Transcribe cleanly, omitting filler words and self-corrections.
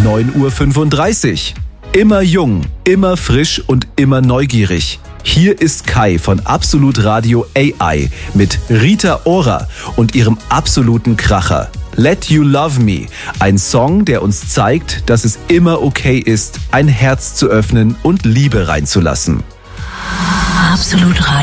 9:35 Uhr. Immer jung, immer frisch und immer neugierig. Hier ist Kai von Absolut Radio AI mit Rita Ora und ihrem absoluten Kracher. Let You Love Me, ein Song, der uns zeigt, dass es immer okay ist, ein Herz zu öffnen und Liebe reinzulassen. Absolut Radio.